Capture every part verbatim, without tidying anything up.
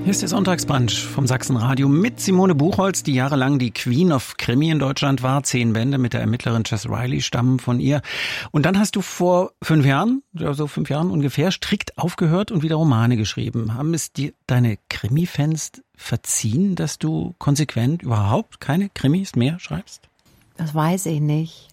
Hier ist der Sonntagsbrunch vom Sachsenradio mit Simone Buchholz, die jahrelang die Queen of Krimi in Deutschland war. Zehn Bände mit der Ermittlerin Jess Riley stammen von ihr. Und dann hast du vor fünf Jahren, ja so fünf Jahren ungefähr, strikt aufgehört und wieder Romane geschrieben. Haben es dir deine Krimi-Fans verziehen, dass du konsequent überhaupt keine Krimis mehr schreibst? Das weiß ich nicht.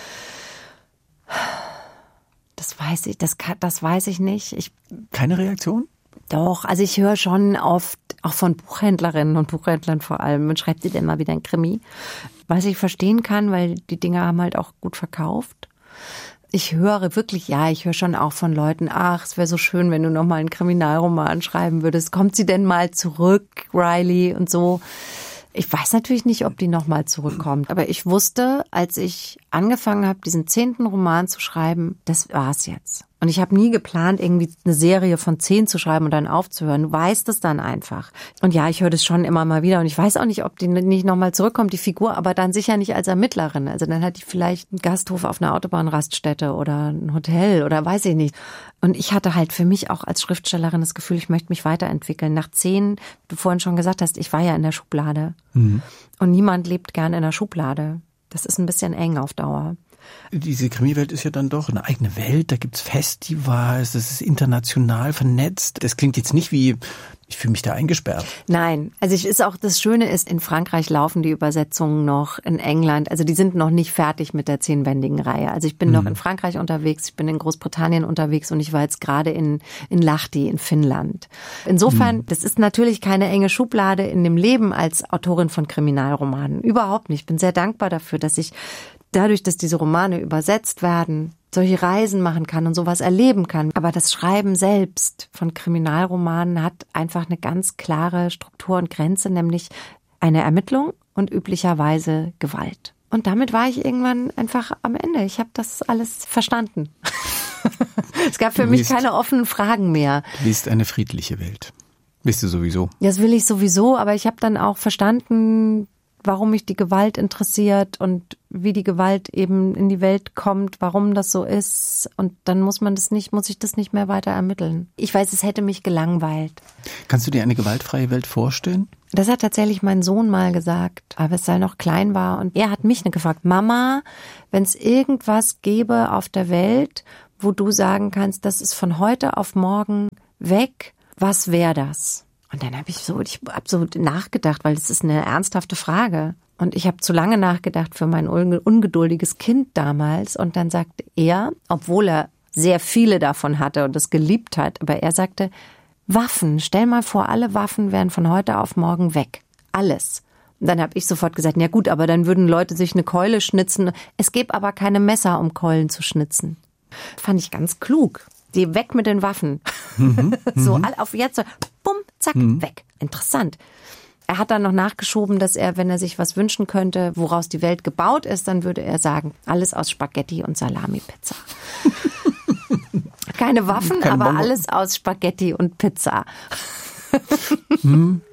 Das weiß ich, das, das weiß ich nicht. Ich Keine Reaktion? Doch, also ich höre schon oft, auch von Buchhändlerinnen und Buchhändlern vor allem, und schreibt sie denn mal wieder ein Krimi? Was ich verstehen kann, weil die Dinger haben halt auch gut verkauft. Ich höre wirklich, ja, ich höre schon auch von Leuten, ach, es wäre so schön, wenn du noch mal einen Kriminalroman schreiben würdest. Kommt sie denn mal zurück, Riley und so? Ich weiß natürlich nicht, ob die noch mal zurückkommt. Aber ich wusste, als ich angefangen habe, diesen zehnten Roman zu schreiben, das war's jetzt. Und ich habe nie geplant, irgendwie eine Serie von zehn zu schreiben und dann aufzuhören. Du weißt es dann einfach. Und ja, ich höre das schon immer mal wieder. Und ich weiß auch nicht, ob die nicht nochmal zurückkommt, die Figur, aber dann sicher nicht als Ermittlerin. Also dann hat die vielleicht einen Gasthof auf einer Autobahnraststätte oder ein Hotel oder weiß ich nicht. Und ich hatte halt für mich auch als Schriftstellerin das Gefühl, ich möchte mich weiterentwickeln. Nach zehn, du vorhin schon gesagt hast, ich war ja in der Schublade. Mhm. Und niemand lebt gern in der Schublade. Das ist ein bisschen eng auf Dauer. Diese Krimiwelt ist ja dann doch eine eigene Welt. Da gibt's Festivals, das ist international vernetzt. Das klingt jetzt nicht wie, ich fühle mich da eingesperrt. Nein, also ich ist auch das Schöne ist, in Frankreich laufen die Übersetzungen noch, in England, also die sind noch nicht fertig mit der zehnbändigen Reihe. Also ich bin mhm. noch in Frankreich unterwegs, ich bin in Großbritannien unterwegs und ich war jetzt gerade in in Lahti in Finnland. Insofern, mhm. das ist natürlich keine enge Schublade in dem Leben als Autorin von Kriminalromanen. Überhaupt nicht. Ich bin sehr dankbar dafür, dass ich dadurch, dass diese Romane übersetzt werden, solche Reisen machen kann und sowas erleben kann. Aber das Schreiben selbst von Kriminalromanen hat einfach eine ganz klare Struktur und Grenze, nämlich eine Ermittlung und üblicherweise Gewalt. Und damit war ich irgendwann einfach am Ende. Ich habe das alles verstanden. Es gab für du mich bist, keine offenen Fragen mehr. Du bist eine friedliche Welt. Bist du sowieso. Das will ich sowieso, aber ich habe dann auch verstanden, warum mich die Gewalt interessiert und wie die Gewalt eben in die Welt kommt, warum das so ist. Und dann muss man das nicht, muss ich das nicht mehr weiter ermitteln. Ich weiß, es hätte mich gelangweilt. Kannst du dir eine gewaltfreie Welt vorstellen? Das hat tatsächlich mein Sohn mal gesagt, aber als er noch klein war. Und er hat mich gefragt, Mama, wenn es irgendwas gäbe auf der Welt, wo du sagen kannst, das ist von heute auf morgen weg, was wäre das? Und dann habe ich so, ich habe so nachgedacht, weil das ist eine ernsthafte Frage. Und ich habe zu lange nachgedacht für mein ungeduldiges Kind damals. Und dann sagte er, obwohl er sehr viele davon hatte und das geliebt hat, aber er sagte, Waffen, stell mal vor, alle Waffen wären von heute auf morgen weg. Alles. Und dann habe ich sofort gesagt, ja gut, aber dann würden Leute sich eine Keule schnitzen. Es gäbe aber keine Messer, um Keulen zu schnitzen. Fand ich ganz klug. Die weg mit den Waffen. Mhm, so, all auf jetzt, so, bumm, zack, mhm. weg. Interessant. Er hat dann noch nachgeschoben, dass er, wenn er sich was wünschen könnte, woraus die Welt gebaut ist, dann würde er sagen, alles aus Spaghetti und Salami-Pizza. Keine Waffen, Kein aber Bonbon. Alles aus Spaghetti und Pizza. hm.